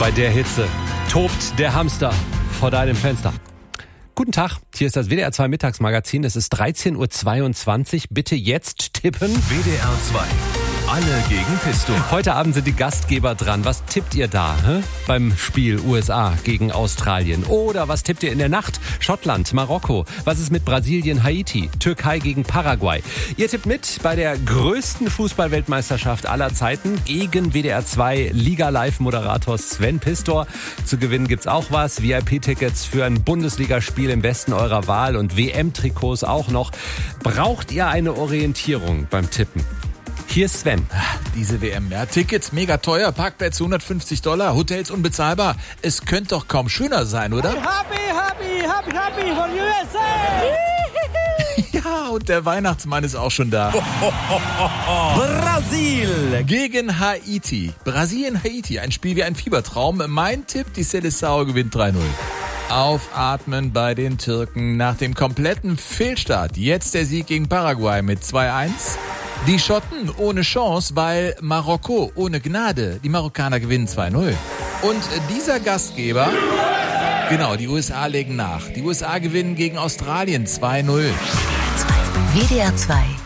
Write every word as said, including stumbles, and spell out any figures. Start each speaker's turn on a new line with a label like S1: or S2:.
S1: Bei der Hitze tobt der Hamster vor deinem Fenster. Guten Tag, hier ist das W D R zwei Mittagsmagazin. Es ist dreizehn Uhr zweiundzwanzig. Bitte jetzt tippen.
S2: W D R zwei. Alle gegen Pistor.
S1: Heute Abend sind die Gastgeber dran. Was tippt ihr da hä? beim Spiel U S A gegen Australien? Oder was tippt ihr in der Nacht? Schottland, Marokko. Was ist mit Brasilien, Haiti? Türkei gegen Paraguay. Ihr tippt mit bei der größten Fußball-Weltmeisterschaft aller Zeiten gegen W D R zwei Liga-Live-Moderator Sven Pistor. Zu gewinnen gibt's auch was. V I P-Tickets für ein Bundesligaspiel im Westen eurer Wahl und W M-Trikots auch noch. Braucht ihr eine Orientierung beim Tippen? Hier ist Sven.
S3: Diese W M, ja, Tickets mega teuer, Parkplätze hundertfünfzig Dollar, Hotels unbezahlbar. Es könnte doch kaum schöner sein, oder?
S4: Happy, happy, happy, happy for U S A!
S3: Ja, und der Weihnachtsmann ist auch schon da.
S4: Brasil!
S3: Gegen Haiti. Brasilien, Haiti, ein Spiel wie ein Fiebertraum. Mein Tipp, die Seleção gewinnt drei null. Aufatmen bei den Türken nach dem kompletten Fehlstart. Jetzt der Sieg gegen Paraguay mit zwei eins. Die Schotten ohne Chance, weil Marokko ohne Gnade. Die Marokkaner gewinnen zwei null. Und dieser Gastgeber, genau, die U S A legen nach. Die U S A gewinnen gegen Australien zwei null.
S5: W D R zwei